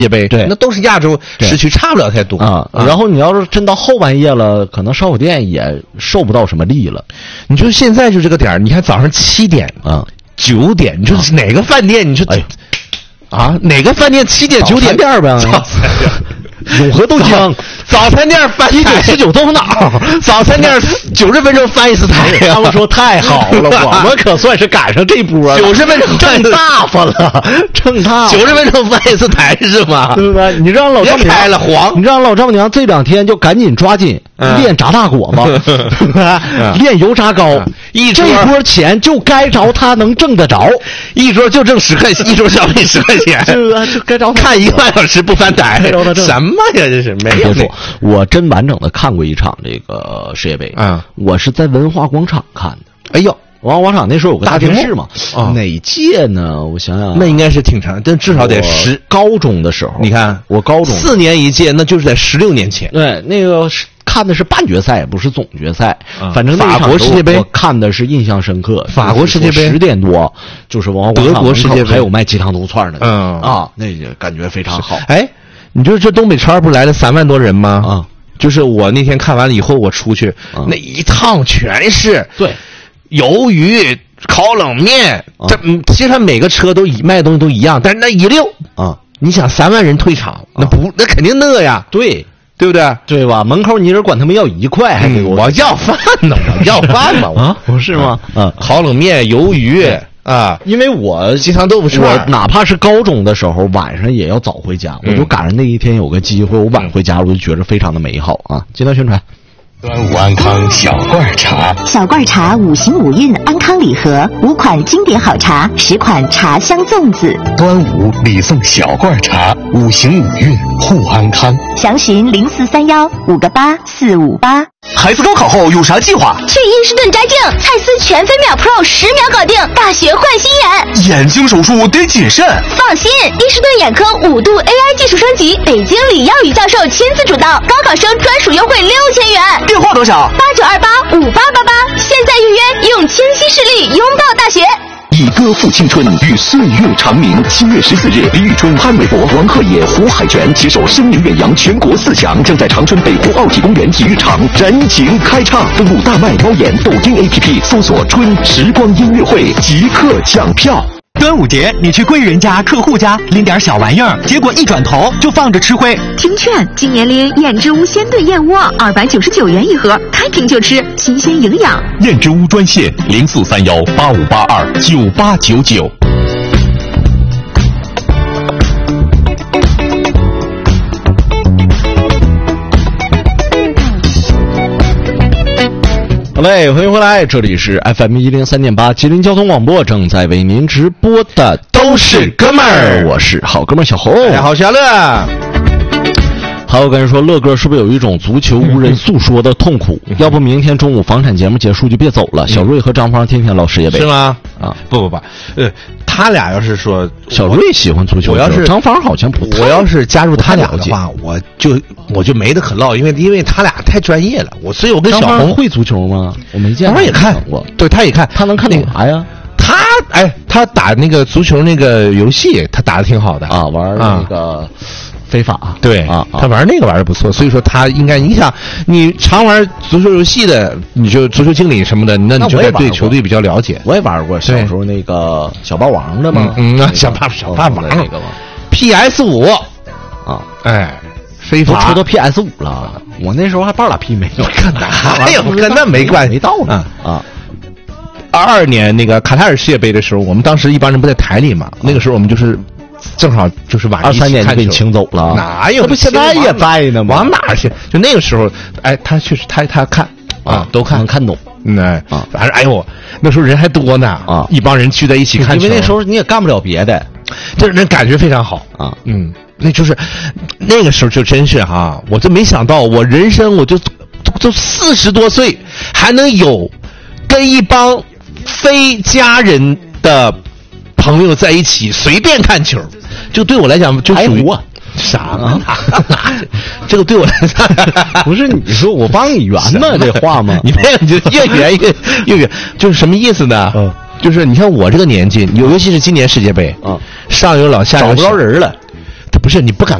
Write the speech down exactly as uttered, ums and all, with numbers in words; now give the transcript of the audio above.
界杯， 对， 那都是亚洲时区，差不了太多啊。然后你要是真到后半夜了，可能烧烤店也受不到什么力了。 你就现在就这个点儿，你看早上七点啊， 九点，你说哪个饭店？你说哎， 啊，哪个饭店七点九点店呗？永和豆浆早餐店翻一九四九豆腐脑， 早餐店九十分钟翻一次台， 他们说太好了，我们可算是赶上这波了， 九十分钟挣大发了，挣大， 九十分钟翻一次台是吗？ 对不对？你让老丈母娘开了黄， 你让老丈母娘这两天就赶紧抓紧练炸大果嘛，练油炸糕， 一这波钱就该着他能挣得着， 一桌就挣十块钱，一桌消费十块钱， 对啊，就该着看一个半小时不翻台，什么呀？这是没有。 我真完整的看过一场这个世界杯啊！ 我是在文化广场看的。 哎呦， 文化广场那时候有个大电视嘛？ 啊、 哪届呢？我想想， 那应该是挺长，但至少得十。 高中的时候， 你看我高中四年一届，那就是在十六年前。 对，那个是看的是半决赛，不是总决赛。 啊、 反正那法国世界杯我看的是印象深刻。 法国世界杯十点多，就是文化广场德国世界杯还有卖鸡汤独串的。 嗯啊，那感觉非常好。 哎。你就是这东北圈不是来了三万多人吗？ 啊， 就是我那天看完了以后，我出去、啊、那一趟全是对鱿鱼、烤冷面， 啊、 这嗯，其实每个车都卖的东西都一样，但是那一溜啊， 你想三万人退场，啊、那不那肯定那呀， 对对不对？ 对吧？门口你人管他们要一块，还给我、 嗯、我要饭呢，我要饭嘛， 啊，不是吗？ 嗯，烤冷面、鱿鱼。啊， 因为我鸡汤豆腐串， 我哪怕是高中的时候，晚上也要早回家，嗯、我就赶上那一天有个机会，我晚回家，我就觉得非常的美好啊！接到宣传。 端午安康小罐茶， 小罐茶五行五运安康礼盒，五款经典好茶，十款茶香粽子。 端午礼送小罐茶，五行五运护安康。 详询零四三幺五个八四五八。 孩子高考后有啥计划？ 去伊士顿摘镜，蔡司全飞秒 Pro 十秒搞定，大学换新眼。 眼睛手术得谨慎。 放心，伊士顿眼科五度 A I 技术升级，北京李耀宇教授亲自主导，高考生专属优惠六千元。 电话多少？ 八九二八五八八八。现在预约，用清晰视力拥抱大学。 以歌赋青春，与岁月长鸣。七月十四日，李宇春、潘玮柏、王鹤野、胡海泉携手声名远扬全国四强，将在长春北湖奥体公园体育场燃情开唱。登录大麦猫眼抖音 A P P 搜索“春时光音乐会”，即刻抢票。 端午节，你去贵人家、客户家拎点小玩意儿，结果一转头就放着吃灰。 听劝，今年拎燕之屋鲜炖燕窝，二百九十九元一盒，开瓶就吃，新鲜营养。 燕之屋专线零四三幺八五八二九八九九。 好嘞，欢迎回来，这里是 F M 一零三点八吉林交通广播，正在为您直播的都是哥们儿， 我是好哥们儿小侯， 大家好，小乐。 还有跟人说，乐哥是不是有一种足球无人诉说的痛苦？嗯、要不明天中午房产节目结束就别走了。嗯、小瑞和张芳天天唠世界杯是吗？ 啊， 不不不，呃，他俩要是说小瑞喜欢足球， 我要是张芳好像不， 我要是加入他俩的话，我就我就没得可唠，因为因为他俩太专业了。我所以我跟小红会足球吗？我没见过。 张芳也看过，对，他也看， 他能看懂啥呀？ 他哎，他打那个足球那个游戏，他打得挺好的啊，玩那个。啊非法对啊， 他玩那个玩的不错，所以说他应该，你想，你常玩足球游戏的，你就足球经理什么的，那你就对球队比较了解。 我也玩过，小时候那个小霸王的嘛， 嗯，小霸小霸王那个嘛 ，P S 五啊， 哎，非法出到 P S 五了，我那时候还半拉 P 没有， 跟哪有跟那没关系， 没到呢啊。 二二年那个卡塔尔世界杯的时候，我们当时一帮人不在台里嘛，那个时候我们就是。正好就是晚上二三年就被你请走了， 哪有？ 不现在也在呢吗？ 往哪去？就那个时候，哎，他确实他他看啊，都看能看懂。 嗯，哎，啊，反正哎呦，那时候人还多呢啊， 一帮人聚在一起看球。 因为那时候你也干不了别的， 这人感觉非常好啊。 嗯，那就是那个时候就真是哈，我就没想到我人生我就就四十多岁还能有跟一帮非家人的。朋友在一起随便看球，就对我来讲就属于啥啊？这个对我来讲不是你说我帮你圆呢这话吗？ 你这样就越圆越越圆，就是什么意思呢？嗯，就是你看我这个年纪，尤其是今年世界杯啊，上有老下有找不着人了。 他不是你不敢